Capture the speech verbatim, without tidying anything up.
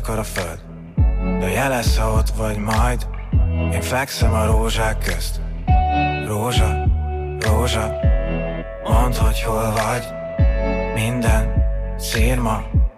akar a föld. De jelesz, ha ott vagy majd. Én fekszem a rózsák közt. Rózsa, rózsa, mondd, hogy hol vagy. Minden szírma,